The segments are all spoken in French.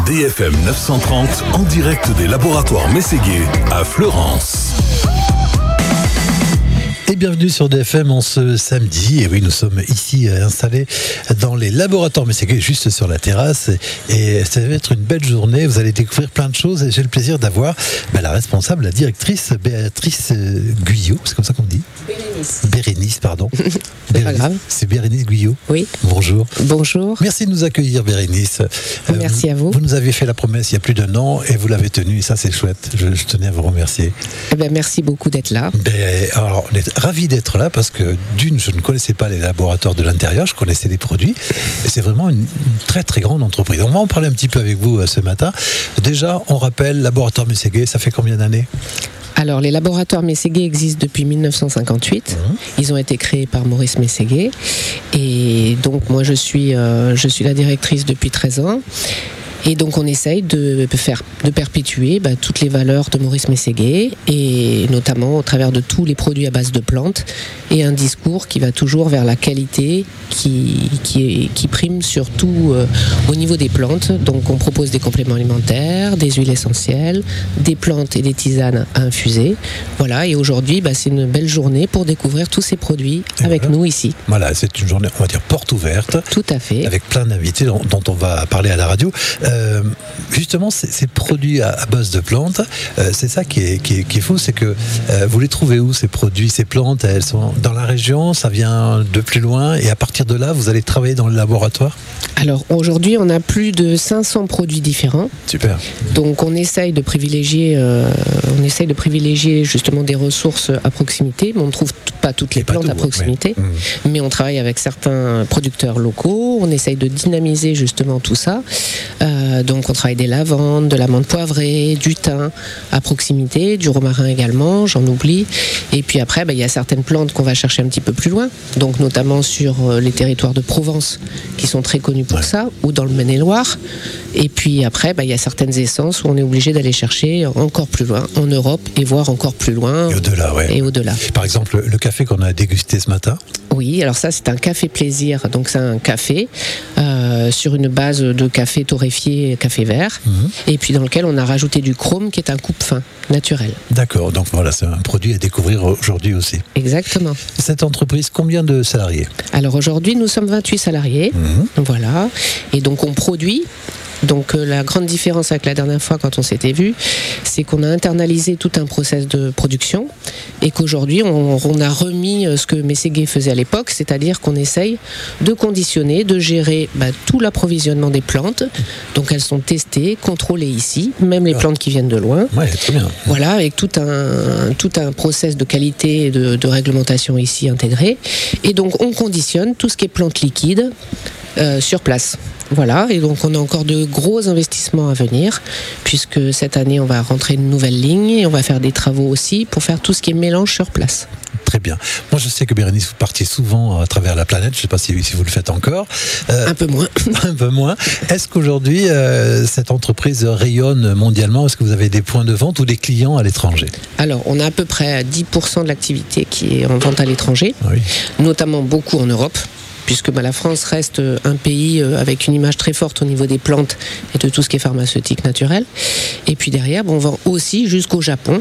DFM 930 en direct des laboratoires Mességuet à Fleurance. Et bienvenue sur DFM en ce samedi. Et oui, nous sommes ici installés dans les laboratoires Mességuet, juste sur la terrasse. Et ça va être une belle journée. Vous allez découvrir plein de choses. Et j'ai le plaisir d'avoir la responsable, la directrice Béatrice Guyot. C'est comme ça qu'on dit ? Bérénice, pardon. C'est pas grave. C'est Bérénice Guyot. Oui. Bonjour. Bonjour. Merci de nous accueillir, Bérénice. Merci à vous. Vous nous aviez fait la promesse il y a plus d'un an et vous l'avez tenue. Et ça, c'est chouette. Je tenais à vous remercier. Merci beaucoup d'être là. Alors, on est ravis d'être là parce que d'une, je ne connaissais pas les laboratoires de l'intérieur, je connaissais les produits. Et c'est vraiment une très très grande entreprise. On va en parler un petit peu avec vous ce matin. Déjà, on rappelle, laboratoire Mességuet, ça fait combien d'années ? Alors, les laboratoires Mességuet existent depuis 1958. Ils ont été créés par Maurice Mességuet. Et donc, moi, je suis la directrice depuis 13 ans. Et donc, on essaye de perpétuer toutes les valeurs de Maurice Mességuet, et notamment au travers de tous les produits à base de plantes, et un discours qui va toujours vers la qualité, qui prime surtout au niveau des plantes. Donc, on propose des compléments alimentaires, des huiles essentielles, des plantes et des tisanes à infuser. Voilà, et aujourd'hui, c'est une belle journée pour découvrir tous ces produits avec nous ici. Voilà, c'est une journée, on va dire, porte ouverte. Tout à fait. Avec plein d'invités dont on va parler à la radio. Justement, ces produits à base de plantes, c'est ça qui est fou, c'est que vous les trouvez où, ces produits, ces plantes? Elles sont dans la région, ça vient de plus loin, et à partir de là, vous allez travailler dans le laboratoire? Alors aujourd'hui, on a plus de 500 produits différents. Super. Donc on essaye de privilégier justement des ressources à proximité, mais on ne trouve pas toutes les plantes à proximité. Mais on travaille avec certains producteurs locaux, on essaye de dynamiser justement tout ça. Donc on travaille des lavandes, de la menthe poivrée, du thym à proximité, du romarin également, j'en oublie. Et puis après, il y a certaines plantes qu'on va chercher un petit peu plus loin, donc notamment sur les territoires de Provence qui sont très connus pour ça, ou dans le Maine-et-Loire. Et puis après, il y a certaines essences où on est obligé d'aller chercher encore plus loin, en Europe, et voire encore plus loin. Et au-delà. Par exemple, le café qu'on a dégusté ce matin. Oui, alors ça, c'est un café plaisir. Donc c'est un café sur une base de café torréfié, café vert, et puis dans lequel on a rajouté du chrome, qui est un coupe-fin naturel. D'accord, donc voilà, c'est un produit à découvrir aujourd'hui aussi. Exactement. Cette entreprise, combien de salariés ? Alors aujourd'hui, nous sommes 28 salariés, voilà, et donc on produit. Donc la grande différence avec la dernière fois quand on s'était vu, c'est qu'on a internalisé tout un process de production, et qu'aujourd'hui on a remis ce que Mességuet faisait à l'époque, c'est-à-dire qu'on essaye de conditionner, de gérer tout l'approvisionnement des plantes. Donc elles sont testées, contrôlées ici, même les plantes qui viennent de loin. Ouais, très bien. Voilà, avec tout un process de qualité et de réglementation ici intégré. Et donc on conditionne tout ce qui est plantes liquides sur place. Voilà, et donc on a encore de gros investissements à venir, puisque cette année on va rentrer une nouvelle ligne et on va faire des travaux aussi pour faire tout ce qui est mélange sur place. Très bien. Moi, je sais que Bérénice, vous partiez souvent à travers la planète. Je ne sais pas si vous le faites encore. Un peu moins. Un peu moins. Est-ce qu'aujourd'hui, cette entreprise rayonne mondialement ? Est-ce que vous avez des points de vente ou des clients à l'étranger ? Alors, on a à peu près 10% de l'activité qui est en vente à l'étranger, notamment beaucoup en Europe, puisque la France reste un pays avec une image très forte au niveau des plantes et de tout ce qui est pharmaceutique naturel. Et puis derrière, on vend aussi jusqu'au Japon.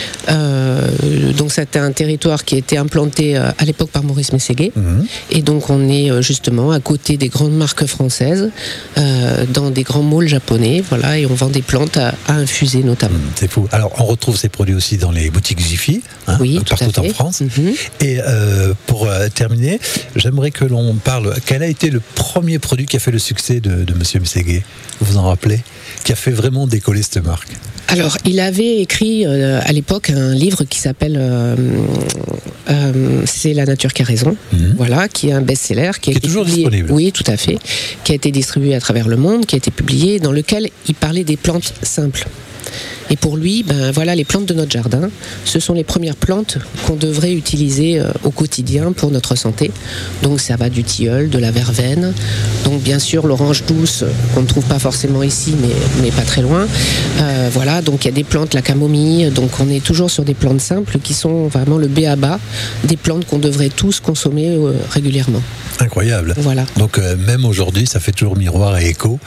Donc c'était un territoire qui a été implanté à l'époque par Maurice Mességuet. Et donc on est justement à côté des grandes marques françaises, dans des grands malls japonais, voilà, et on vend des plantes à infuser notamment. C'est fou. Alors on retrouve ces produits aussi dans les boutiques Jiffy, partout en France. Et pour terminer, j'aimerais que l'on parle, quel a été le premier produit qui a fait le succès de Monsieur Mességuet ? Vous vous en rappelez ? Qui a fait vraiment décoller cette marque ? Alors, il avait écrit à l'époque un livre qui s'appelle C'est la nature qui a raison, voilà, qui est un best-seller, qui est toujours disponible. Oui, tout à fait, qui a été distribué à travers le monde, qui a été publié, dans lequel il parlait des plantes simples. Et pour lui, les plantes de notre jardin, ce sont les premières plantes qu'on devrait utiliser au quotidien pour notre santé. Donc ça va du tilleul, de la verveine, donc bien sûr l'orange douce qu'on ne trouve pas forcément ici, mais pas très loin. Donc il y a des plantes, la camomille, donc on est toujours sur des plantes simples qui sont vraiment le b.a.-ba des plantes qu'on devrait tous consommer régulièrement. Incroyable. Voilà. Donc même aujourd'hui, ça fait toujours miroir et écho.